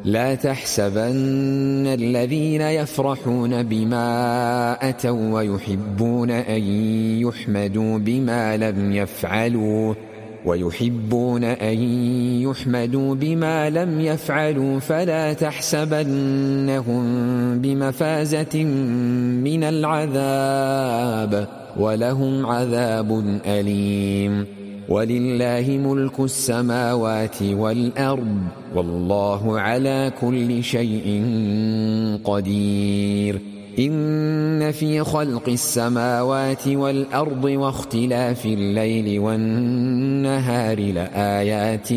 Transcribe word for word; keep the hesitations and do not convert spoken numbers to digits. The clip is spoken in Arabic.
لا تحسبن الذين يفرحون بما أتوا ويحبون أن يحمدوا بما لم يفعلوا ويحبون أن يحمدوا بما لم يفعلوا فلا تحسبنهم بمفازة من العذاب ولهم عذاب أليم. ولله ملك السماوات والأرض والله على كل شيء قدير. إن في خلق السماوات والأرض واختلاف الليل والنهار لآيات